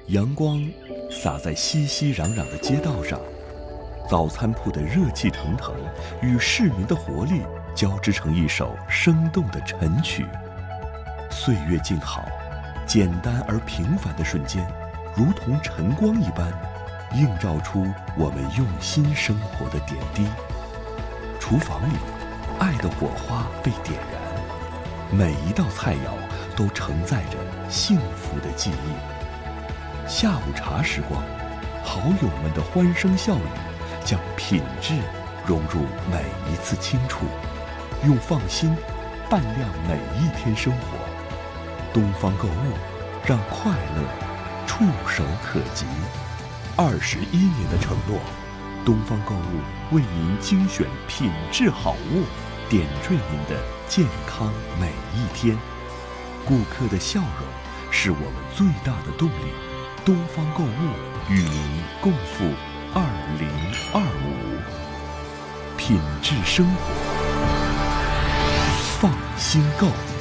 阳光洒在熙熙攘攘的街道上，早餐铺的热气腾腾与市民的活力交织成一首生动的晨曲。岁月静好，简单而平凡的瞬间，如同晨光一般，映照出我们用心生活的点滴。厨房里，爱的火花被点燃，每一道菜肴都承载着幸福的记忆。下午茶时光，好友们的欢声笑语将品质融入每一次清楚，用放心伴亮每一天生活。东方购物，让快乐触手可及。21年的承诺，东方购物为您精选品质好物，点缀您的健康每一天。顾客的笑容是我们最大的动力。东方购物与您共赴2025，品质生活，放心购。